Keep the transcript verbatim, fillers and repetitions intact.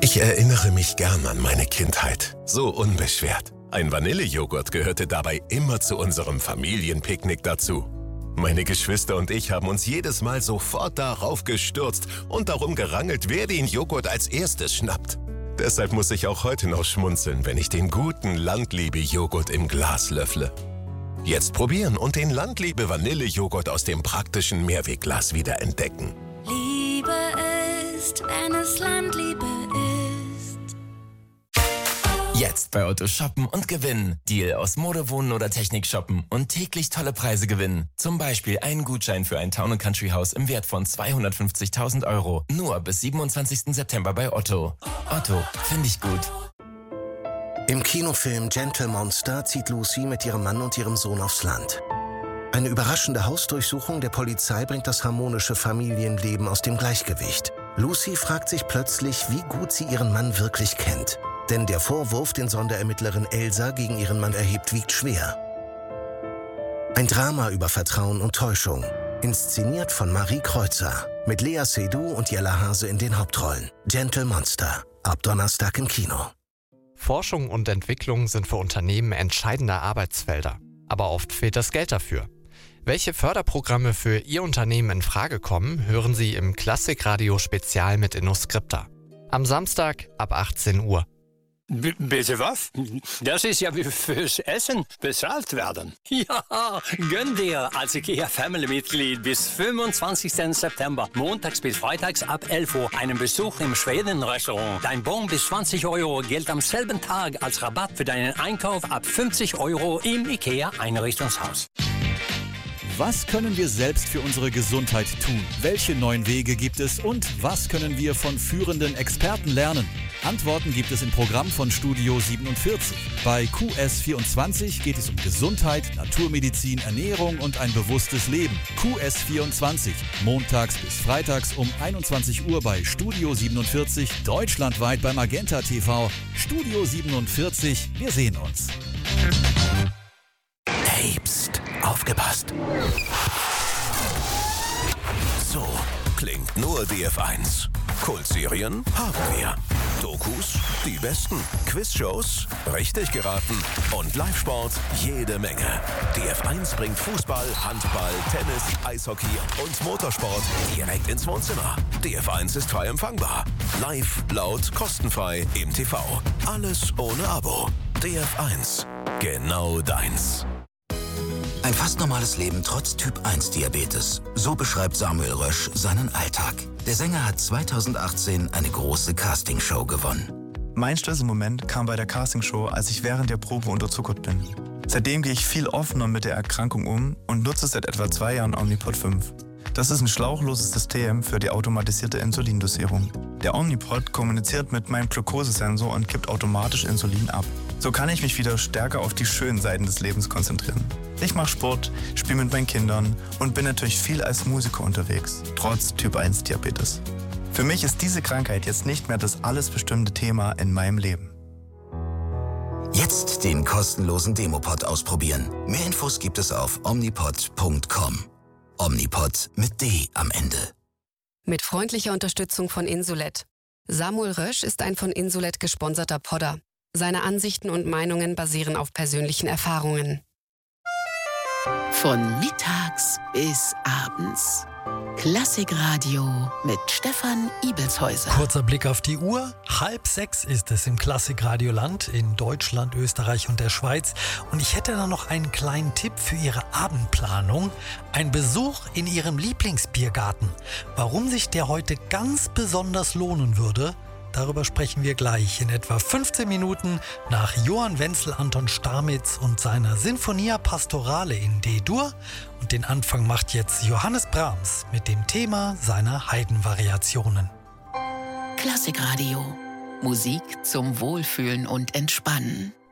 Ich erinnere mich gern an meine Kindheit. So unbeschwert. Ein Vanillejoghurt gehörte dabei immer zu unserem Familienpicknick dazu. Meine Geschwister und ich haben uns jedes Mal sofort darauf gestürzt und darum gerangelt, wer den Joghurt als erstes schnappt. Deshalb muss ich auch heute noch schmunzeln, wenn ich den guten Landliebe-Joghurt im Glas löffle. Jetzt probieren und den Landliebe-Vanillejoghurt aus dem praktischen Mehrwegglas wieder entdecken. Liebe ist, wenn es Landliebe ist. Jetzt bei Otto shoppen und gewinnen. Deal aus Mode, Wohnen oder Technik shoppen und täglich tolle Preise gewinnen. Zum Beispiel einen Gutschein für ein Town- und Country Haus im Wert von zweihundertfünfzigtausend Euro. Nur bis siebenundzwanzigsten September bei Otto. Otto, finde ich gut. Im Kinofilm Gentle Monster zieht Lucy mit ihrem Mann und ihrem Sohn aufs Land. Eine überraschende Hausdurchsuchung der Polizei bringt das harmonische Familienleben aus dem Gleichgewicht. Lucy fragt sich plötzlich, wie gut sie ihren Mann wirklich kennt. Denn der Vorwurf, den Sonderermittlerin Elsa gegen ihren Mann erhebt, wiegt schwer. Ein Drama über Vertrauen und Täuschung. Inszeniert von Marie Kreuzer. Mit Lea Seydoux und Jella Hase in den Hauptrollen. Gentle Monster. Ab Donnerstag im Kino. Forschung und Entwicklung sind für Unternehmen entscheidende Arbeitsfelder. Aber oft fehlt das Geld dafür. Welche Förderprogramme für Ihr Unternehmen in Frage kommen, hören Sie im Klassikradio-Spezial mit InnoScripta. Am Samstag ab achtzehn Uhr. B- bitte was? Das ist ja wie fürs Essen bezahlt werden. Ja, gönn dir als IKEA-Family-Mitglied bis fünfundzwanzigsten September, montags bis freitags ab elf Uhr, einen Besuch im Schweden-Restaurant. Dein Bon bis zwanzig Euro gilt am selben Tag als Rabatt für deinen Einkauf ab fünfzig Euro im IKEA-Einrichtungshaus. Was können wir selbst für unsere Gesundheit tun? Welche neuen Wege gibt es und was können wir von führenden Experten lernen? Antworten gibt es im Programm von Studio siebenundvierzig. Bei Q S vierundzwanzig geht es um Gesundheit, Naturmedizin, Ernährung und ein bewusstes Leben. Q S vierundzwanzig, montags bis freitags um einundzwanzig Uhr bei Studio siebenundvierzig, deutschlandweit bei Magenta T V. Studio siebenundvierzig, wir sehen uns. Hey, pst, aufgepasst. So klingt nur D F eins. Kultserien haben wir. Dokus, die besten. Quizshows, richtig geraten. Und Live-Sport, jede Menge. D F eins bringt Fußball, Handball, Tennis, Eishockey und Motorsport direkt ins Wohnzimmer. D F eins ist frei empfangbar. Live, laut, kostenfrei im T V. Alles ohne Abo. D F eins, genau deins. Ein fast normales Leben trotz Typ eins Diabetes. So beschreibt Samuel Rösch seinen Alltag. Der Sänger hat zweitausendachtzehn eine große Castingshow gewonnen. Mein Schlüsselmoment kam bei der Castingshow, als ich während der Probe unterzuckert bin. Seitdem gehe ich viel offener mit der Erkrankung um und nutze seit etwa zwei Jahren Omnipod fünf. Das ist ein schlauchloses System für die automatisierte Insulindosierung. Der Omnipod kommuniziert mit meinem Glukosesensor und kippt automatisch Insulin ab. So kann ich mich wieder stärker auf die schönen Seiten des Lebens konzentrieren. Ich mache Sport, spiele mit meinen Kindern und bin natürlich viel als Musiker unterwegs, trotz Typ eins Diabetes. Für mich ist diese Krankheit jetzt nicht mehr das alles bestimmende Thema in meinem Leben. Jetzt den kostenlosen Demopod ausprobieren. Mehr Infos gibt es auf omnipod punkt com. Omnipod mit D am Ende. Mit freundlicher Unterstützung von Insulet. Samuel Rösch ist ein von Insulet gesponserter Podder. Seine Ansichten und Meinungen basieren auf persönlichen Erfahrungen. Von mittags bis abends. Klassikradio mit Stefan Ibelshäuser. Kurzer Blick auf die Uhr. Halb sechs ist es im Klassikradioland in Deutschland, Österreich und der Schweiz. Und ich hätte da noch einen kleinen Tipp für Ihre Abendplanung. Ein Besuch in Ihrem Lieblingsbiergarten. Warum sich der heute ganz besonders lohnen würde, darüber sprechen wir gleich in etwa fünfzehn Minuten nach Johann Wenzel Anton Stamitz und seiner Sinfonia Pastorale in D-Dur. Und den Anfang macht jetzt Johannes Brahms mit dem Thema seiner Haydn-Variationen. Klassikradio. Musik zum Wohlfühlen und Entspannen.